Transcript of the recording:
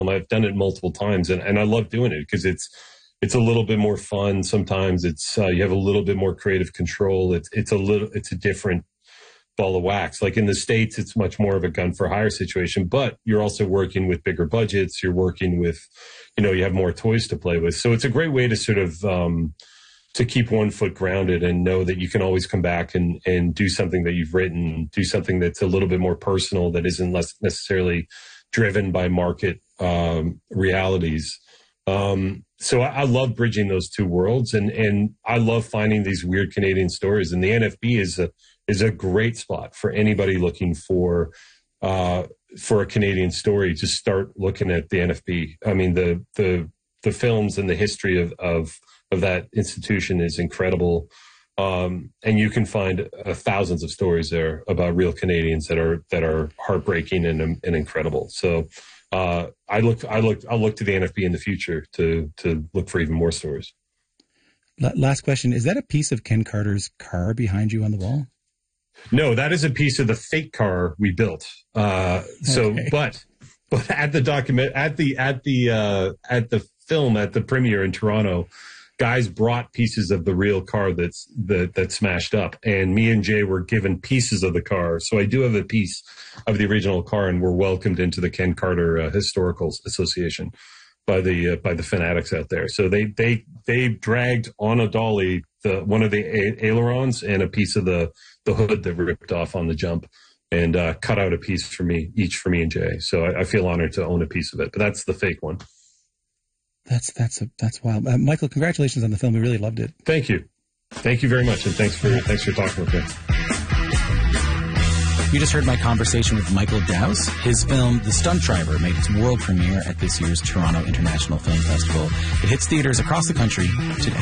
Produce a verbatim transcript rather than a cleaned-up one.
I've done it multiple times, and, and I love doing it because it's it's a little bit more fun. Sometimes it's uh, you have a little bit more creative control. It's it's a little it's a different ball of wax. Like in the States, it's much more of a gun for hire situation, but you're also working with bigger budgets. You're working with, you know, you have more toys to play with. So it's a great way to sort of um, to keep one foot grounded and know that you can always come back and and do something that you've written, do something that's a little bit more personal, that isn't less necessarily driven by market um, realities. Um, so I, I love bridging those two worlds, and, and I love finding these weird Canadian stories. And the N F B is a is a great spot for anybody looking for uh, for a Canadian story. Just start looking at the N F B. I mean, the the the films and the history of of, of that institution is incredible. Um, and you can find uh, thousands of stories there about real Canadians that are that are heartbreaking and and incredible. So. Uh, I look, I look, I'll look to the N F B in the future to to look for even more stories. Last question: is that a piece of Ken Carter's car behind you on the wall? No, that is a piece of the fake car we built. Uh, so, okay. but but at the document, at the at the uh, at the film at the premiere in Toronto, guys brought pieces of the real car that's that that smashed up, and me and Jay were given pieces of the car. So I do have a piece of the original car, and we're welcomed into the Ken Carter uh, Historical Association by the uh, by the fanatics out there. So they they they dragged on a dolly the one of the a- ailerons and a piece of the the hood that ripped off on the jump, and uh, cut out a piece for me, each for me and Jay. So I, I feel honored to own a piece of it. But that's the fake one. That's that's a, that's wild, uh, Michael. Congratulations on the film. We really loved it. Thank you, thank you very much, and thanks for thanks for talking with me. You just heard my conversation with Michael Dowse. His film, The Stunt Driver, made its world premiere at this year's Toronto International Film Festival. It hits theaters across the country today.